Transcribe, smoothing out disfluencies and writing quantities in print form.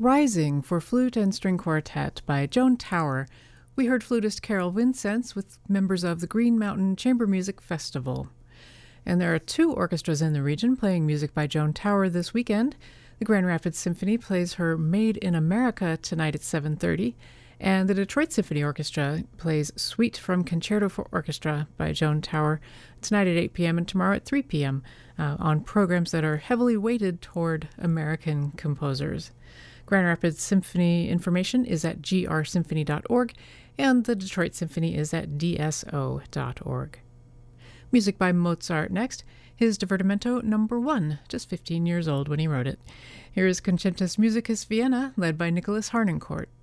Rising for Flute and String Quartet by Joan Tower. We heard flutist Carol Vincenz with members of the Green Mountain Chamber Music Festival. And there are two orchestras in the region playing music by Joan Tower this weekend. The Grand Rapids Symphony plays her Made in America tonight at 7:30, and the Detroit Symphony Orchestra plays Suite from Concerto for Orchestra by Joan Tower tonight at 8 p.m. and tomorrow at 3 p.m. On programs that are heavily weighted toward American composers. Grand Rapids Symphony information is at grsymphony.org, and the Detroit Symphony is at dso.org. Music by Mozart next, his Divertimento No. 1, just 15 years old when he wrote it. Here is Concentus Musicus Vienna, led by Nicholas Harnoncourt.